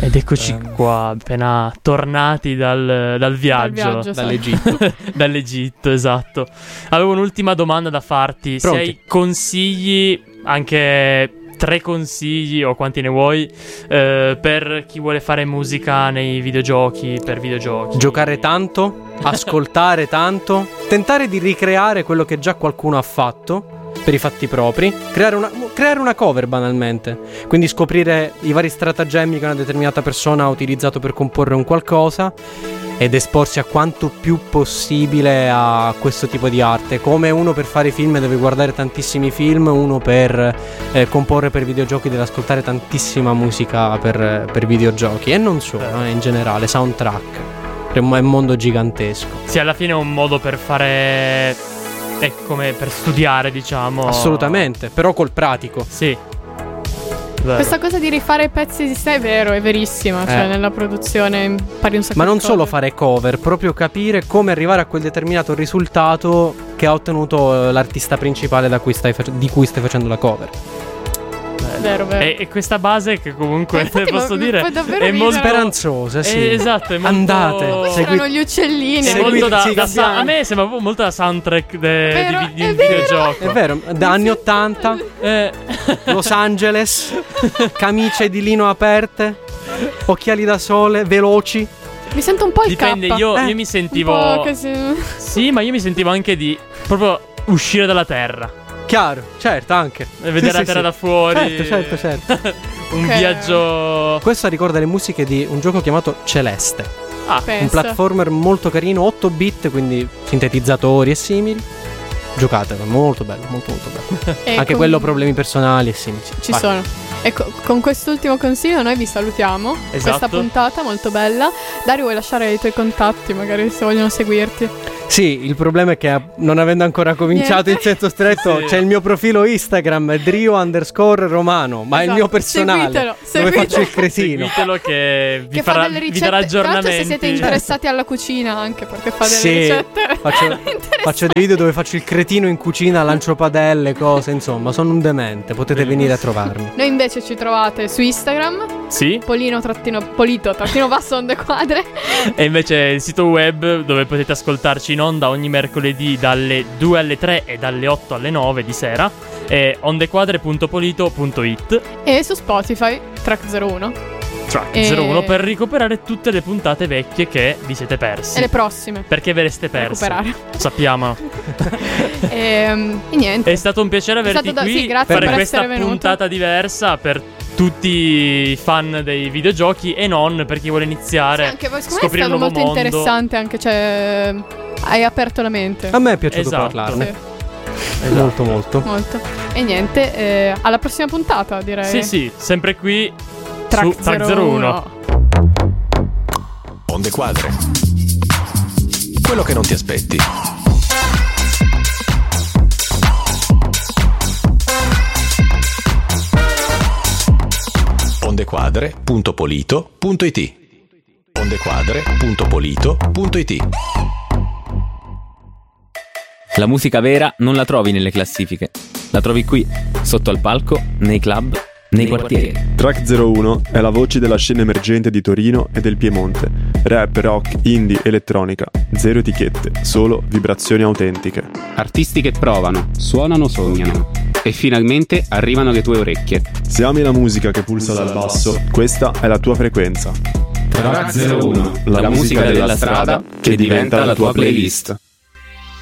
Ed eccoci qua, appena tornati dal viaggio. Dall'Egitto. Dall'Egitto, esatto. Avevo un'ultima domanda da farti. Pronti? Se hai consigli, anche 3 consigli o quanti ne vuoi, per chi vuole fare musica nei videogiochi, per videogiochi. Giocare tanto, ascoltare tanto, tentare di ricreare quello che già qualcuno ha fatto per i fatti propri, creare una cover banalmente, quindi scoprire i vari stratagemmi che una determinata persona ha utilizzato per comporre un qualcosa ed esporsi a quanto più possibile a questo tipo di arte. Come uno per fare film deve guardare tantissimi film, uno per comporre per videogiochi deve ascoltare tantissima musica per videogiochi, e non solo, in generale, soundtrack. È un mondo gigantesco. Sì, alla fine è un modo per fare, è come per studiare, diciamo. Assolutamente, però col pratico. Sì. Vero. Questa cosa di rifare pezzi di sé è vero, è verissima. Cioè, nella produzione impari un sacco Ma di non cose. solo fare cover, proprio capire come arrivare a quel determinato risultato che ha ottenuto l'artista principale di cui stai facendo la cover. Vero. E questa base che comunque infatti posso mi dire fa davvero è molto ridere. Speranzosa, sì. Esatto, è molto... Andate, C'erano gli uccellini. È Segui- molto sì, a me sembra proprio molto la soundtrack Vero, di è un vero. videogioco. È vero, da anni 80, Los Angeles, camicie di lino aperte, occhiali da sole, veloci. Mi sento un po' il Dipende, K. io mi sentivo... Un po' così. Sì, ma io mi sentivo anche di proprio uscire dalla terra. Chiaro, certo, anche. E vedere la terra da fuori. Certo. Un Ok. viaggio... Questa ricorda le musiche di un gioco chiamato Celeste. Ah, Pensa. Un platformer molto carino, 8 bit, quindi sintetizzatori e simili. Giocatelo, molto bello, molto bello. E Anche quello problemi personali e simili. Ci Vai. sono. Ecco, con quest'ultimo consiglio noi vi salutiamo. Esatto. Questa puntata molto bella. Dario, vuoi lasciare i tuoi contatti, magari se vogliono seguirti? Sì, il problema è che non avendo ancora cominciato in senso stretto, Sì. c'è il mio profilo Instagram, Drio_Romano, ma è il Esatto. mio personale, Seguitelo, dove seguitelo. faccio il cretino. seguitelo che vi Che fa farà, delle vi ricette. darà Tra l'altro, aggiornamenti. se siete interessati alla cucina anche, perché fa delle Sì, ricette. faccio dei video dove faccio il cretino in cucina, lancio padelle, cose, insomma, sono un demente, potete venire a trovarmi. Noi invece ci trovate su Instagram, Sì, polito_basso onde quadre. e invece il sito web dove potete ascoltarci in onda ogni mercoledì dalle 2 alle 3 e dalle 8 alle 9 di sera è ondequadre.polito.it E su Spotify, track 01. Track E- 01 per recuperare tutte le puntate vecchie che vi siete persi. E le prossime. Perché ve le siete perse. Recuperare. Sappiamo. E niente. È stato un piacere averti stato qui. sì, grazie fare per questa essere venuto. puntata diversa per tutti i fan dei videogiochi e non, per chi vuole iniziare Sì, anche voi, secondo me è scoprire un stato nuovo molto mondo. interessante, anche cioè hai aperto la mente. A me è piaciuto Esatto. parlarne, Sì, molto. molto. E niente, alla prossima puntata, direi. Sì, sempre qui Track su Track 01. 01. Onde Quadre. Quello che non ti aspetti. ondequadre.polito.it ondequadre.polito.it. La musica vera non la trovi nelle classifiche, la trovi qui, sotto al palco, nei club, nei quartieri. Track 01 è la voce della scena emergente di Torino e del Piemonte. Rap, rock, indie, elettronica. Zero etichette, solo vibrazioni autentiche. Artisti che provano, suonano, sognano e finalmente arrivano alle tue orecchie. Se ami la musica che pulsa dal basso, questa è la tua frequenza. Track 01, la musica della strada che diventa la tua playlist.